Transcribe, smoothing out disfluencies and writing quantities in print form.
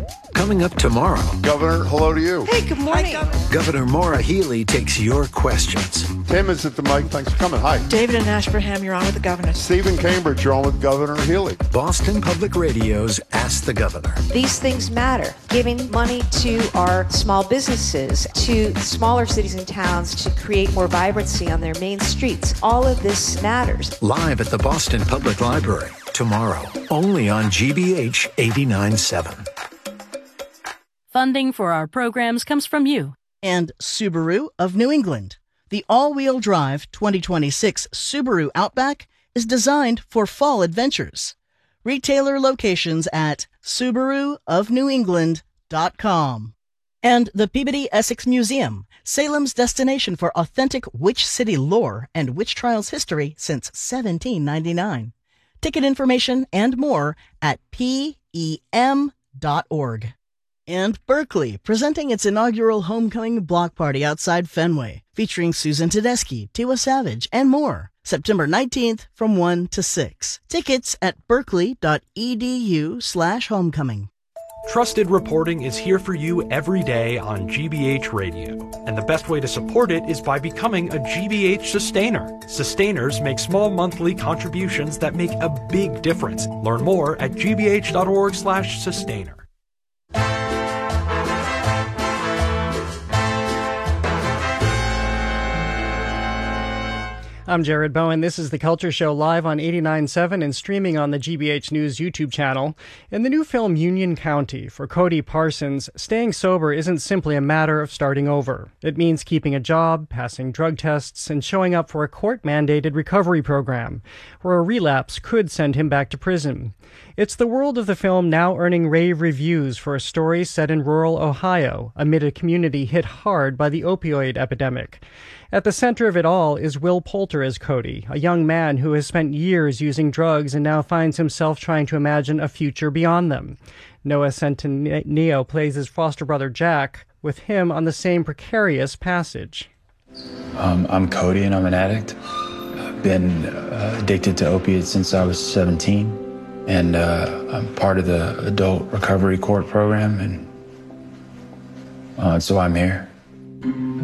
Coming up tomorrow, Governor, hello to you. Hey, good morning. Hi, Governor Maura Healey takes your questions. Tim is at the mic. Thanks for coming. Hi. David and Ashburnham, you're on with the governor. Stephen Cambridge, you're on with Governor Healey. Boston Public Radio's Ask the Governor. These things matter. Giving money to our small businesses, to smaller cities and towns to create more vibrancy on their main streets. All of this matters. Live at the Boston Public Library tomorrow, only on GBH 89.7. Funding for our programs comes from you. And Subaru of New England. The all-wheel drive 2026 Subaru Outback is designed for fall adventures. Retailer locations at SubaruofNewEngland.com. And the Peabody Essex Museum, Salem's destination for authentic witch city lore and witch trials history since 1799. Ticket information and more at PEM.org. And Berkeley, presenting its inaugural homecoming block party outside Fenway, featuring Susan Tedeschi, Tiwa Savage, and more. September 19th from 1 to 6. Tickets at berkeley.edu/homecoming. Trusted reporting is here for you every day on GBH Radio. And the best way to support it is by becoming a GBH sustainer. Sustainers make small monthly contributions that make a big difference. Learn more at gbh.org/sustainer. I'm Jared Bowen. This is The Culture Show live on 89.7 and streaming on the GBH News YouTube channel. In the new film Union County for Cody Parsons, staying sober isn't simply a matter of starting over. It means keeping a job, passing drug tests, and showing up for a court-mandated recovery program, where a relapse could send him back to prison. It's the world of the film now earning rave reviews for a story set in rural Ohio, amid a community hit hard by the opioid epidemic. At the center of it all is Will Poulter as Cody, a young man who has spent years using drugs and now finds himself trying to imagine a future beyond them. Noah Centineo plays his foster brother Jack, with him on the same precarious passage. I'm Cody and I'm an addict. I've been addicted to opiates since I was 17, and I'm part of the adult recovery court program, and so I'm here.